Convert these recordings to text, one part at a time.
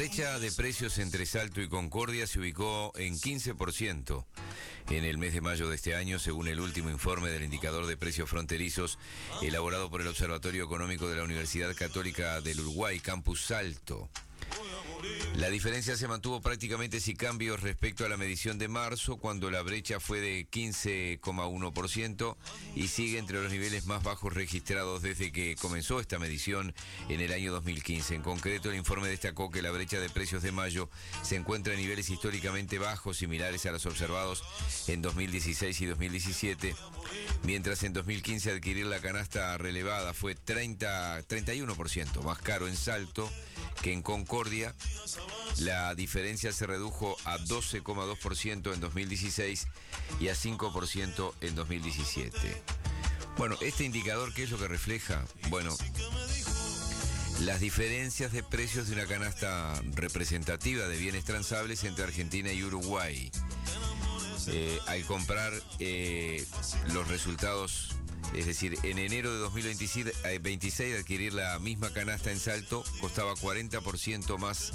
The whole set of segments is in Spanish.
brecha de precios entre Salto y Concordia se ubicó en 15% en el mes de mayo de este año, según el último informe del indicador de precios fronterizos elaborado por el Observatorio Económico de la Universidad Católica del Uruguay, Campus Salto. La diferencia se mantuvo prácticamente sin cambios respecto a la medición de marzo, cuando la brecha fue de 15,1% y sigue entre los niveles más bajos registrados desde que comenzó esta medición en el año 2015. En concreto, el informe destacó que la brecha de precios de mayo se encuentra en niveles históricamente bajos, similares a los observados en 2016 y 2017, mientras en 2015 adquirir la canasta relevada fue 31% más caro en Salto que en Concordia. La diferencia se redujo a 12,2% en 2016 y a 5% en 2017. Bueno, este indicador, ¿qué es lo que refleja? Bueno, las diferencias de precios de una canasta representativa de bienes transables entre Argentina y Uruguay. Al comparar los resultados, es decir, en enero de 2026 adquirir la misma canasta en Salto costaba 40% más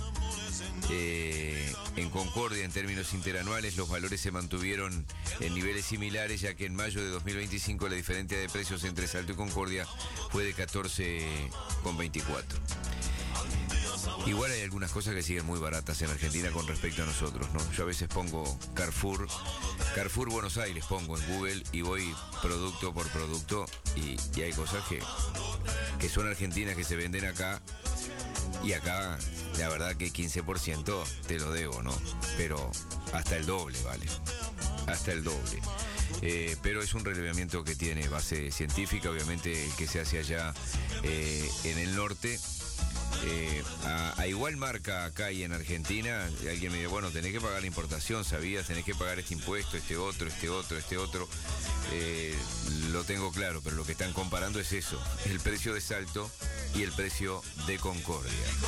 en Concordia. En términos interanuales, los valores se mantuvieron en niveles similares, ya que en mayo de 2025 la diferencia de precios entre Salto y Concordia fue de 14,24. Igual hay algunas cosas que siguen muy baratas en Argentina con respecto a nosotros, ¿no? Yo a veces pongo Carrefour Buenos Aires, pongo en Google y voy producto por producto y hay cosas que son argentinas, que se venden acá, y acá la verdad que 15% te lo debo, ¿no? Pero hasta el doble, ¿vale? Hasta el doble. Pero es un relevamiento que tiene base científica, obviamente, que se hace allá en el norte. A igual marca acá y en Argentina, alguien me dice, bueno, tenés que pagar la importación, ¿sabías? Tenés que pagar este impuesto, este otro. Lo tengo claro, pero lo que están comparando es eso, el precio de Salto y el precio de Concordia.